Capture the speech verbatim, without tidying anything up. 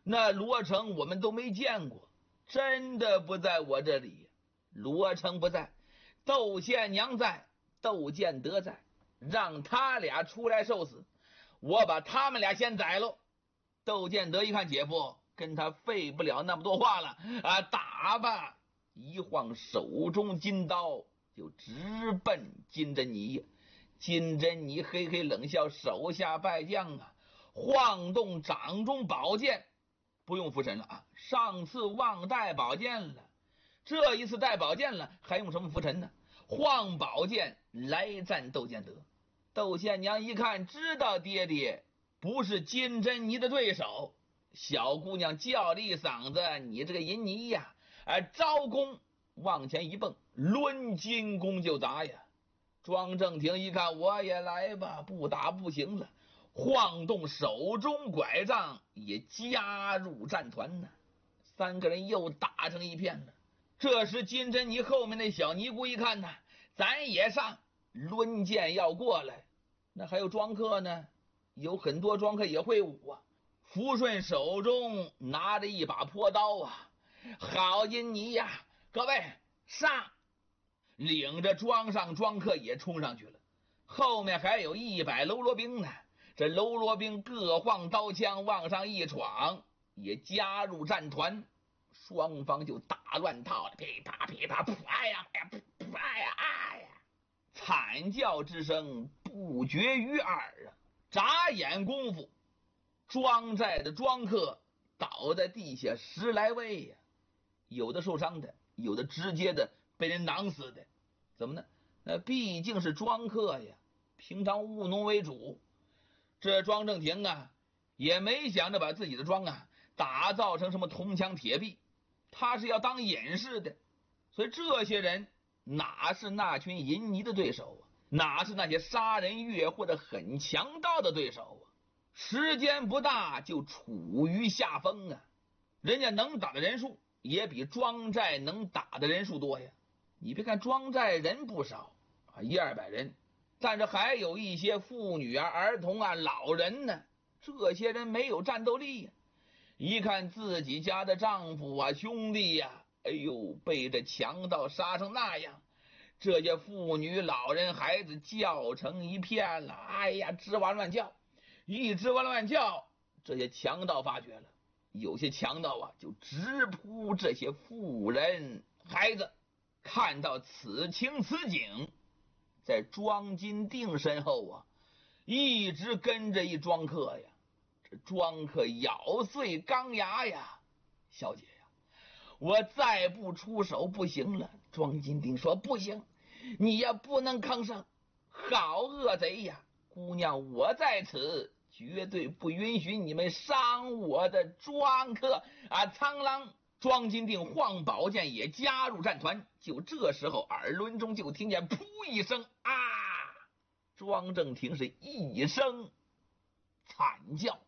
那罗成我们都没见过，真的不在我这里。罗成不在，窦宪娘在，窦建德在，让他俩出来受死，我把他们俩先宰喽。窦建德一看姐夫跟他费不了那么多话了啊，打吧！一晃手中金刀就直奔金珍妮。金珍妮嘿嘿冷笑，手下败将啊，晃动掌中宝剑，不用扶神了啊！上次忘带宝剑了，这一次带宝剑了，还用什么扶神呢？晃宝剑来战窦建德。窦宪娘一看，知道爹爹不是金珍妮的对手，小姑娘叫了一嗓子：“你这个淫妮呀！”而招弓往前一蹦，抡金弓就砸呀。庄正廷一看，我也来吧，不打不行了，晃动手中拐杖也加入战团呢。三个人又打成一片了。这时金珍妮后面那小尼姑一看呢，咱也上，抡剑要过来。那还有庄客呢，有很多庄客也会武啊。福顺手中拿着一把破刀啊，好淫妮呀，各位上！领着庄上庄客也冲上去了，后面还有一百喽啰兵呢。这喽啰兵各晃刀枪往上一闯，也加入战团，双方就打乱套了，噼啪噼啪，哎呀哎呀哎呀哎呀，惨叫之声不绝于耳啊！眨眼功夫，庄寨的庄客倒在地下十来位呀、啊，有的受伤的，有的直接的被人囊死的。怎么呢？那毕竟是庄客呀，平常务农为主。这庄正廷啊，也没想着把自己的庄啊打造成什么铜墙铁壁，他是要当隐士的。所以这些人哪是那群淫妮的对手啊？哪是那些杀人越货的很强盗的对手啊？时间不大就处于下风啊！人家能打的人数也比庄寨能打的人数多呀。你别看庄寨人不少啊，一二百人，但是还有一些妇女啊、儿童啊、老人呢，这些人没有战斗力呀。一看自己家的丈夫啊、兄弟呀、啊，哎呦，被这强盗杀成那样，这些妇女、老人、孩子叫成一片了，哎呀，吱哇乱叫，一吱哇乱叫，这些强盗发觉了，有些强盗啊就直扑这些妇人、孩子。看到此情此景，在庄金定身后啊，一直跟着一庄客呀。这庄客咬碎钢牙呀，小姐呀，我再不出手不行了。庄金定说不行，你呀不能吭声，好恶贼呀，姑娘我在此，绝对不允许你们伤我的庄客啊！苍狼庄金定晃宝剑也加入战团。就这时候耳轮中就听见噗一声啊，庄正廷是一声惨叫。